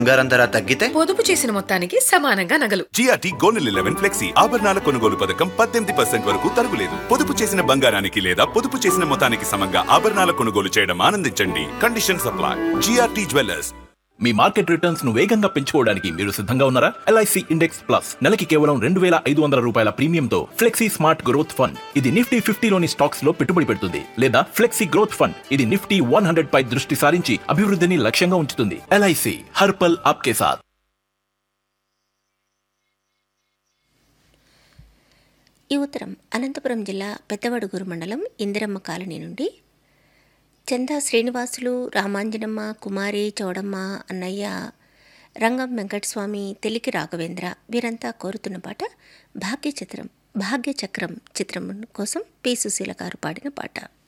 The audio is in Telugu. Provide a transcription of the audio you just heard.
బంగారం ధర తగ్గితే పొదుపు చేసిన మొత్తానికి సమానంగా నగలు. జిఆర్టీ గోల్డ్ 11 ఫ్లెక్సీ ఆభరణాల కొనుగోలు పథకం 18% వరకు తరుగులేదు. పొదుపు చేసిన బంగారానికి లేదా పొదుపు చేసిన మొత్తానికి సమంగా ఆభరణాల కొనుగోలు చేయడం ఆనందించండి. Condition supply. GRT jewellers. మీ మార్కెట్ రిటర్న్స్ ను వేగంగా పెంచుకోవడానికి మీరు సిద్ధంగా ఉన్నారా? LIC ఇండెక్స్ ప్లస్ నెలకి కేవలం 2,500 రూపాయల ప్రీమియంతో ఫ్లెక్సీ స్మార్ట్ గ్రోత్ ఫండ్. ఇది నిఫ్టీ 50లోని స్టాక్స్ లో పెట్టుబడి పెడుతుంది. లేదా ఫ్లెక్సీ గ్రోత్ ఫండ్, ఇది నిఫ్టీ 100 పై దృష్టి సారించి అభివృద్ధిని లక్ష్యంగా ఉంచుతుంది. LIC హర్ పల్ ఆప్కే సాత్. ఈ ఉత్తరం అనంతపురం జిల్లా పెద్దవడుగూరు మండలం ఇందిరమ్మ కాలనీ నుండి చందా శ్రీనివాసులు, రామాంజనమ్మ, కుమారి, చౌడమ్మ, అన్నయ్య, రంగం వెంకటస్వామి, తెలికి రాఘవేంద్ర వీరంతా కోరుతున్న పాట భాగ్యచక్రం చిత్రం కోసం పి. సుశీల గారు పాడిన పాట.